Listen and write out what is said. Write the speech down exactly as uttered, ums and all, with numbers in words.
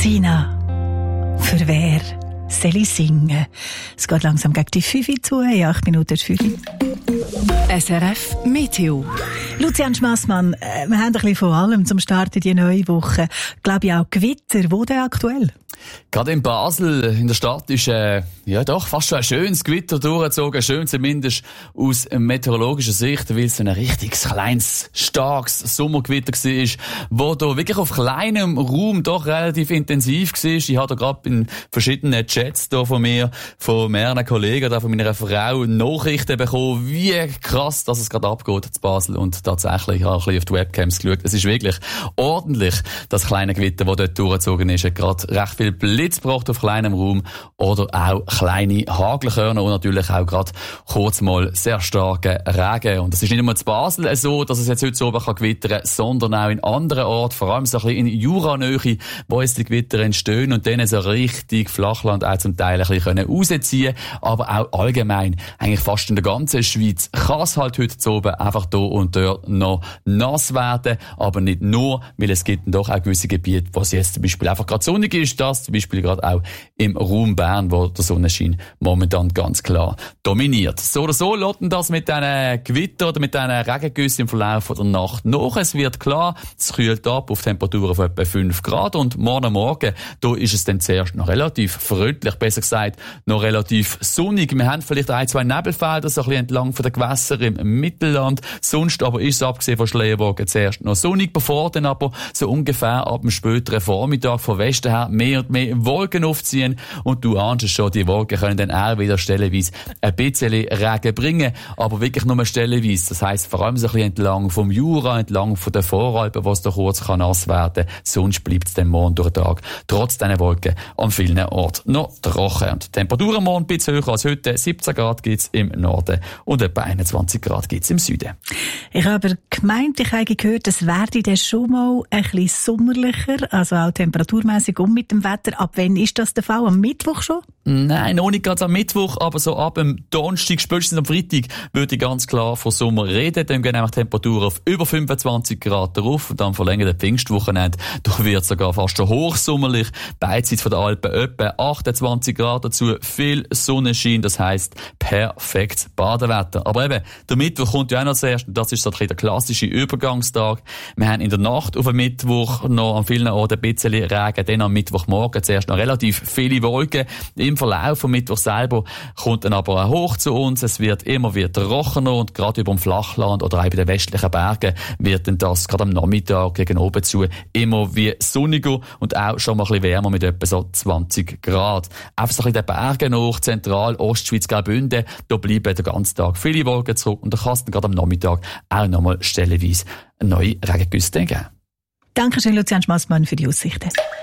Sina, für wer soll ich singen? Es geht langsam gegen die fünf zu, ja, acht Minuten fünf. S R F Meteo. Lucian Schmassmann, äh, wir haben ein bisschen von allem zum Start in die neue Woche. Glaube ich auch Gewitter. Wo denn aktuell? Gerade in Basel, in der Stadt, ist äh, ja doch fast schon ein schönes Gewitter durchgezogen. Schön zumindest aus meteorologischer Sicht, weil es ein richtig kleines, starkes Sommergewitter war, wo da wirklich auf kleinem Raum doch relativ intensiv war. Ich habe da gerade in verschiedenen Chats da von mir, von mehreren Kollegen, da von meiner Frau Nachrichten bekommen, wie krass, dass es gerade abgeht in Basel. Und tatsächlich, ich habe ein bisschen auf die Webcams geschaut. Es ist wirklich ordentlich, das kleine Gewitter, das dort durchgezogen ist. Hat gerade recht viel Blitz gebracht auf kleinem Raum oder auch kleine Hagelkörner und natürlich auch gerade kurz mal sehr starke Regen. Und das ist nicht nur in Basel so, dass es jetzt heute so oben kann gewittern, sondern auch in anderen Orten, vor allem so ein bisschen in Juranähe, wo jetzt die Gewitter entstehen und dann so richtig Flachland auch zum Teil ein bisschen rausziehen können. Aber auch allgemein, eigentlich fast in der ganzen Schweiz, kann es halt heute so oben einfach hier und dort noch nass werden. Aber nicht nur, weil es gibt doch auch gewisse Gebiete, wo es jetzt zum Beispiel einfach gerade sonnig ist, das zum Beispiel gerade auch im Raum Bern, wo der Sonnenschein momentan ganz klar dominiert. So oder so lotten das mit diesen Gewitter oder mit diesen Regengüssen im Verlauf der Nacht nach. Es wird klar, es kühlt ab auf Temperaturen von etwa fünf Grad und morgen Morgen, da ist es dann zuerst noch relativ freundlich, besser gesagt, noch relativ sonnig. Wir haben vielleicht ein, zwei Nebelfelder so ein bisschen entlang von den Gewässern im Mittelland. Sonst aber ist es, abgesehen von Schleierwogen, zuerst noch sonnig, bevor dann aber so ungefähr ab dem späteren Vormittag von Westen her mehr und mehr Wolken aufziehen. Und du ahnst es schon, die Wolken können dann auch wieder stellenweise ein bisschen Regen bringen, aber wirklich nur stellenweise. Das heisst, vor allem so ein bisschen entlang vom Jura, entlang von den Voralpen, wo es da kurz kann nass werden. Sonst bleibt es dann morgen durch den Tag, trotz diesen Wolken, an vielen Orten noch trocken. Und die Temperaturen morgen ein bisschen höher als heute. siebzehn Grad gibt es im Norden und etwa einundzwanzig Grad gibt es im Süden. Ich habe aber gemeint, ich habe gehört, es werde dann schon mal ein bisschen sommerlicher, also auch temperaturmässig um mit dem Wetter. Ab wann ist das der Fall? Am Mittwoch schon? Nein, noch nicht ganz am Mittwoch, aber so ab dem Donnerstag, spätestens am Freitag, würde ich ganz klar von Sommer reden. Dann gehen nämlich Temperaturen auf über fünfundzwanzig Grad drauf und dann verlängert der Pfingstwochenende. Da wird sogar fast schon hochsommerlich. Beidseits von den Alpen etwa achtundzwanzig Grad dazu. Viel Sonnenschein, das heisst perfektes Badewetter. Aber eben, der Mittwoch kommt ja auch noch zuerst und das ist so ein bisschen der klassische Übergangstag. Wir haben in der Nacht auf dem Mittwoch noch an vielen Orten ein bisschen Regen, dann am Mittwochmorgen zuerst noch relativ viele Wolken. Im Verlauf vom Mittwoch selber kommt dann aber auch hoch zu uns. Es wird immer wieder trockener und gerade über dem Flachland oder auch bei den westlichen Bergen wird dann das gerade am Nachmittag gegen oben zu immer wie sonniger und auch schon mal ein bisschen wärmer mit etwa so zwanzig Grad. Einfach so ein bisschen den Bergen nach, Zentral-, Ostschweiz, Graubünden, da bleiben den ganzen Tag viele Wolken zurück und da kann es dann gerade am Nachmittag auch nochmal stellenweise neue Regengüsse geben. Dankeschön, Lucian Schmassmann, für die Aussichten.